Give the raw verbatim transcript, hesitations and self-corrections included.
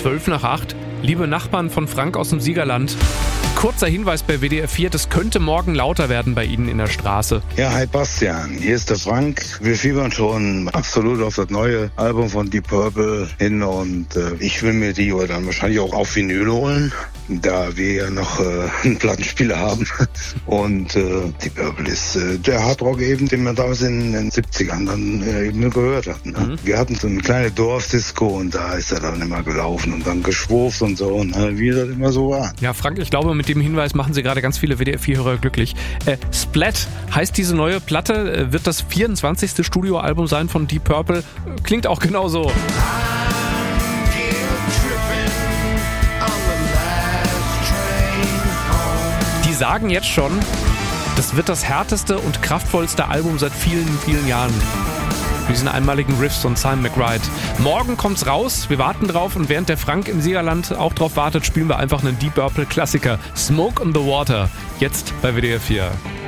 zwölf nach acht. Liebe Nachbarn von Frank aus dem Siegerland, kurzer Hinweis bei W D R vier, das könnte morgen lauter werden bei Ihnen in der Straße. Ja, hi Bastian, hier ist der Frank. Wir fiebern schon absolut auf das neue Album von Deep Purple hin und äh, ich will mir die oder dann wahrscheinlich auch auf Vinyl holen, da wir ja noch äh, einen Plattenspieler haben. Und äh, Deep Purple ist äh, der Hardrock eben, den wir damals in den siebzigern dann äh, eben gehört hatten. Ne? Mhm. Wir hatten so eine kleine Dorfdisco und da ist er dann immer gelaufen und dann geschwurft und so, und, äh, wie das immer so war. Ja, Frank, ich glaube, mit dem Hinweis machen Sie gerade ganz viele W D R vier-Hörer glücklich. Äh, Splat heißt diese neue Platte, äh, wird das vierundzwanzigste Studioalbum sein von Deep Purple. Äh, klingt auch genauso. Die sagen jetzt schon, das wird das härteste und kraftvollste Album seit vielen, vielen Jahren. Mit diesen einmaligen Riffs von Simon McBride. Morgen kommt's raus, wir warten drauf, und während der Frank im Siegerland auch drauf wartet, spielen wir einfach einen Deep Purple Klassiker. Smoke on the Water, jetzt bei W D R vier.